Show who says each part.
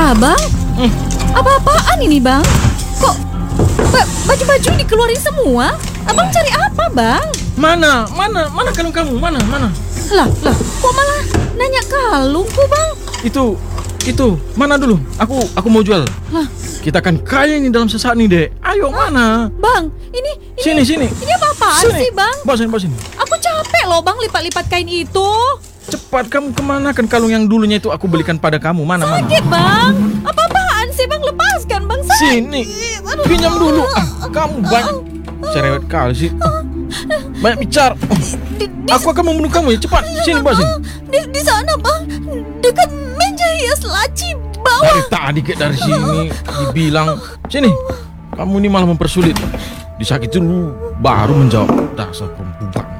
Speaker 1: Bang? Apa-apaan ini, Bang? Kok baju-baju dikeluarin semua? Abang cari apa, Bang?
Speaker 2: Mana kalung kamu? Mana?
Speaker 1: Lah, kok malah nanya kalungku, Bang?
Speaker 2: Itu, mana dulu? Aku mau jual.
Speaker 1: Lah,
Speaker 2: Kita akan kaya ini dalam sesaat nih, Dek. Ayo, mana?
Speaker 1: Bang, ini
Speaker 2: Sini.
Speaker 1: Ini apa-apaan sih, Bang?
Speaker 2: Bawa sini.
Speaker 1: Aku capek loh, Bang, lipat-lipat kain itu.
Speaker 2: Cepat, kamu kemana kan kalung yang dulunya itu aku belikan pada kamu? Mana?
Speaker 1: Sakit, Bang. Apa-apaan sih, Bang? Lepaskan, Bang.
Speaker 2: Sini. Pinjam dulu. Kamu banyak cerewet kali sih. Banyak bicara. Aku akan membunuh kamu ya. Cepat. Sini, bawa sini.
Speaker 1: Di sana, Bang. Dekat meja hias laci bawah.
Speaker 2: Dari tadi dari sini dibilang. Sini. Kamu ini malah mempersulit. Disakitin dulu baru menjawab. Dasar perempuan.